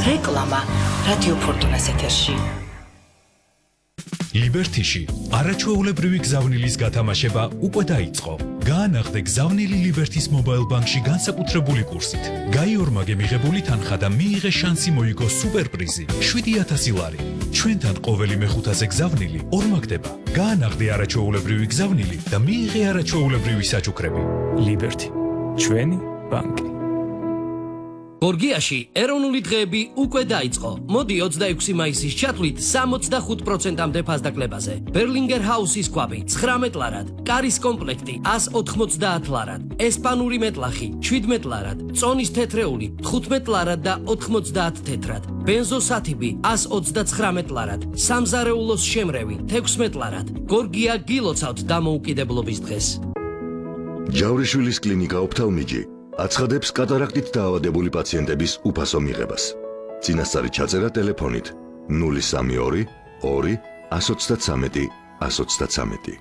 რეკლამა რადიო ფორტუნას ეთერში. ლიბერტიში არაჩვეულებრივი გზავნილის გათამაშება უკვე დაიწყო. გაანახდე გზავნილი ლიბერტის მობაილ ბანკში განსაკუთრებული კურსით. გაიორმაგე მიღებული თანხა და მიიღე შანსი მოიგო სუპერპრიზი 7000 ლარი. ჩვენთან ყოველი მეხუთაზე გზავნილი ორმაგდება. გაანახდე არაჩვეულებრივი გზავნილი და მიიღე არაჩვეულებრივი საჩუქრები. ლიბერტი, ჩვენი ბანკი. გორგიაში ეროვნული დღეები უკვე დაიწყო. მოდი 26 მაისის ჩათვლით 65%-მდე ფასდაკლებაზე. ბერლინგერ ჰაუსის კვაბი 19 ლარად, კარის კომპლექტი 190 ლარად, ესპანური მეტლახი 17 ლარად, წონის თეთრეული 15 ლარად და 90 თეთრად, ბენზოსათიბი 129 ლარად, სამზარეულოს შემრევი 16 ლარად. გორგია გილოცავთ დამოუკიდებლობის დღეს. ჯავრიშვილის კლინიკა ოფთალმიჯი აცხადებს კატარაქტით დაავადებული პაციენტების უფასო მიღებას. წინასწარი ჩაწერა ტელეფონით 032 2 133 133.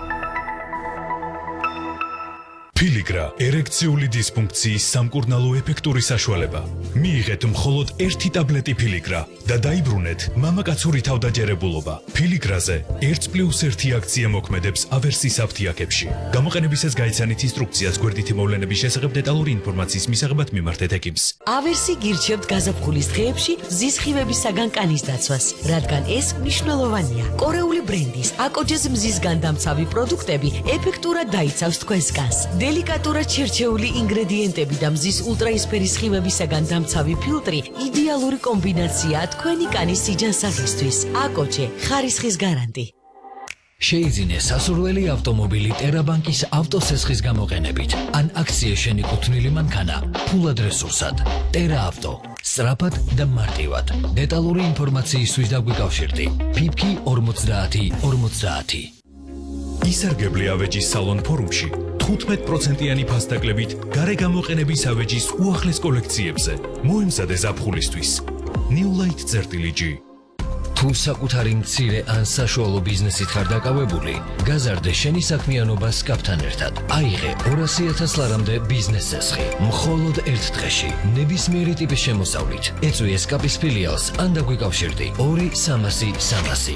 ფილიგრა ერექციული დისფუნქციის სამკურნალო ეფექტური საშუალება. მიიღეთ მხოლოდ 1 ტაბლეტი ფილიგრა და დაიბრუნეთ მამაკაცური თავდაჯერებულობა. ფილიგრაზე 1+1 აქცია მოქმედებს ავერსის აფთიაქებში. გამოყენებისას გაიცანით ინსტრუქციას გვერდითი მოვლენების შესახებ დეტალური ინფორმაციის მისაღებად მიმართეთ ექიმს. ავერსი გირჩევთ გაზაფხულის დღეებში მზის-ხივებისაგან კანის დაცვას, რადგან ეს მნიშვნელოვანია. კორეული ბრენდის აკოჯეს მზისგან დამცავი პროდუქტები ეფექტურად დაიცავს თქვენს კანს. დელიკატურად შერჩეული ინგრედიენტები და მზის ულტრაისფერის ხივებისაგან დამცავი ფილტრი იდეალური კომბინაციაა თქვენი კანის სიჯანსაღისთვის. აკოჯე, ხარისხის გარანტი. შეიძინე სასურველი ავტომობილი ტერაბანკის ავტოსესხის გამოყენებით. ან აქციაში შენიკუთვნილი მანქანა ფულად რესურსად. ტერა ავტო. სწრაფად და მარტივად. დეტალური ინფორმაციისთვის დაგვიკავშირდი. ფიფკი 50 50. ისარგებლე ავეჯის სალონ ფორუმში 15%-იანი ფასდაკლებით გარე გამოყენების ავეჯის უახლეს კოლექციებზე. მოემზადე ზაფხულისთვის. New Light-G. თუ საკუთარი მცირე ან საშუალო ბიზნესით ხარ დაკავებული, გაზარდე შენი საქმიანობა SCAP-თან ერთად. აიღე 200,000 ლარამდე ბიზნეს სესხი. მხოლოდ ერთ დღეში, ნებისმიერი ტიპის შემოსავლით. ეწვი SCAP-ის ფილიალს ან დაგვიკავშირდი 2 300 300.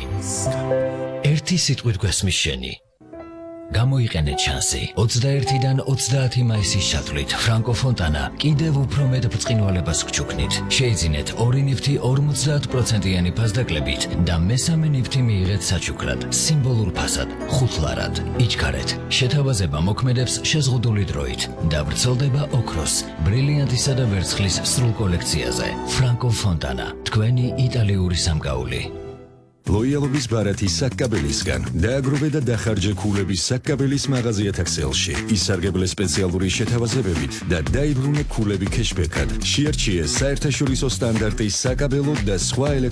ერთი სიტყვით გვესმის შენი. გამოიყენეთ შანსი. 21-დან 30 მაისის ჩათვლით ფრანკო ფონტანა კიდევ უფრო მეტ ბრწყინვალებას გჩუქნით. შეიძინეთ 2 ნივთი 50%-იანი ფასდაკლებით და მესამე ნივთი მიიღეთ საჩუქრად, სიმბოლურ ფასად, 5 ლარად. იჩქარეთ. შეთავაზება მოქმედებს შეზღუდული დროით და ვრცელდება ოქროს, ბრილიანტისა და ვერცხლის სრულ კოლექციაზე. ფრანკო ფონტანა, თქვენი იტალიური სამგაული. ლოიალობის ბარათი საკაბელისგან დააგროვე და დახარჯე ქულების საკაბელის მაღაზიათა ქსელში. ისარგებლე სპეციალური შეთავაზებებით და დაიბრუნე ქულები ქეშბექად. შეარჩიე საერთაშორისო სტანდარტის საკაბელო და სხვა